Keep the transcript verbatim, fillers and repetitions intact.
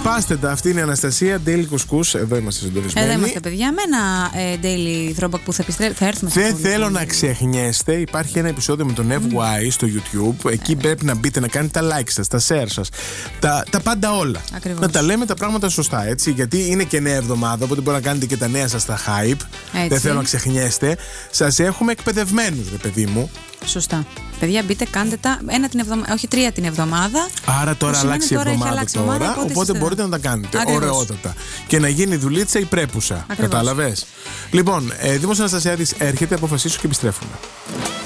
Σπάστε τα, αυτή είναι η Αναστασία, Daily Couscous. Εδώ είμαστε συντονισμένοι. Εδώ είμαστε, παιδιά, με ένα ε, Daily Throwback που θα, επιστρέ... θα έρθουμε. Δεν θέλω να ξεχνιέστε, υπάρχει ένα επεισόδιο με τον F Y στο YouTube. Εκεί πρέπει να μπείτε, να κάνετε τα like σας, τα share σας, τα, τα πάντα όλα. Ακριβώς. Να τα λέμε τα πράγματα σωστά, έτσι. Γιατί είναι και νέα εβδομάδα, οπότε μπορεί να κάνετε και τα νέα σας τα hype. Έτσι. Δεν θέλω να ξεχνιέστε. Σας έχουμε εκπαιδευμένους, ρε παιδί μου. Σωστά. Παιδιά, μπείτε, κάντε τα ένα την εβδομάδα, όχι τρία την εβδομάδα. Άρα τώρα αλλάξει η εβδομάδα τώρα, εβδομάδα, οπότε, οπότε μπορείτε να τα κάνετε. Ακριβώς. Ωραιότατα. Και να γίνει δουλίτσα η πρέπουσα. Κατάλαβες. Λοιπόν, ε, Δήμος Αναστασιάδης έρχεται, αποφασίσου και επιστρέφουμε.